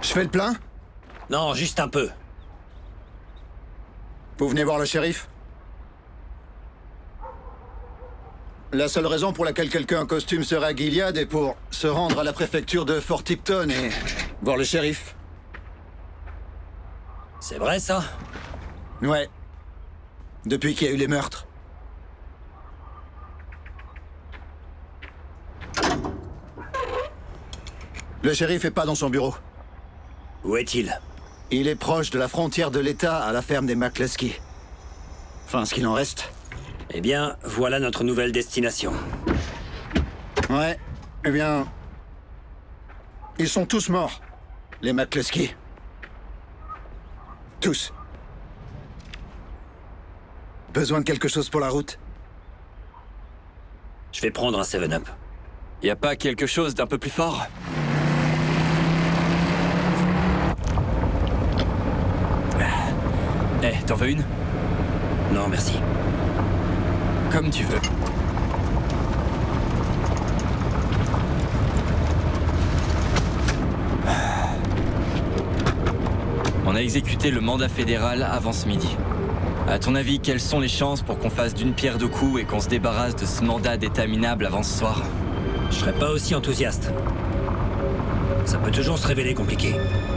Je fais le plein? Non, juste un peu. Vous venez voir le shérif? La seule raison pour laquelle quelqu'un en costume serait à Gilead est pour se rendre à la préfecture de Fort Tipton et voir le shérif. C'est vrai, ça? Ouais. Depuis qu'il y a eu les meurtres. Le shérif est pas dans son bureau. Où est-il? Il est proche de la frontière de l'État à la ferme des McCluskey. Enfin, ce qu'il en reste. Eh bien, voilà notre nouvelle destination. Ouais. Eh bien... Ils sont tous morts. Les McCluskey. Tous. Besoin de quelque chose pour la route? Je vais prendre un 7-Up. Y a pas quelque chose d'un peu plus fort? Eh, t'en veux une? Non, merci. Comme tu veux. On a exécuté le mandat fédéral avant ce midi. À ton avis, quelles sont les chances pour qu'on fasse d'une pierre deux coups et qu'on se débarrasse de ce mandat d'état minable avant ce soir? Je serais pas aussi enthousiaste. Ça peut toujours se révéler compliqué.